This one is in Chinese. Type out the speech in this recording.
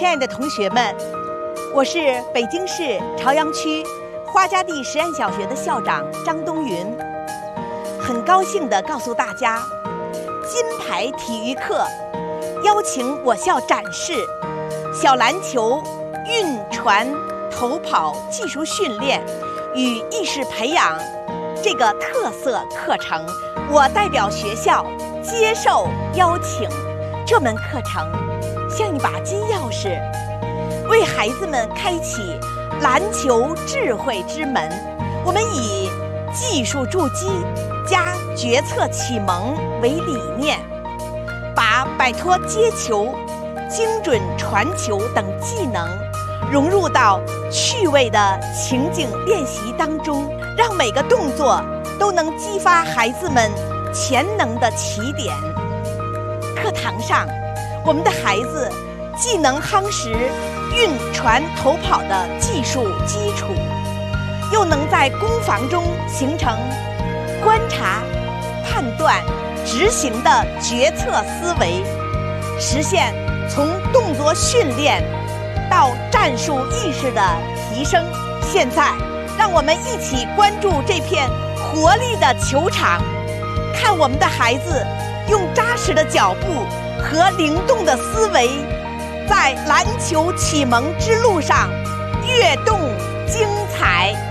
亲爱的同学们，我是北京市朝阳区花家地实验小学的校长张东云。很高兴地告诉大家，金牌体育课邀请我校展示小篮球运传投跑技术训练与意识培养这个特色课程。我代表学校接受邀请，这门课程像一把金钥匙，为孩子们开启篮球智慧之门。我们以技术筑基加决策启蒙为理念，把摆脱接球、精准传球等技能融入到趣味的情景练习当中，让每个动作都能激发孩子们潜能的起点。课堂上，我们的孩子既能夯实运传投跑的技术基础，又能在攻防中形成观察、判断、执行的决策思维，实现从动作训练到战术意识的提升。现在，让我们一起关注这片活力的球场，看我们的孩子用扎实的脚步和灵动的思维，在篮球启蒙之路上跃动精彩。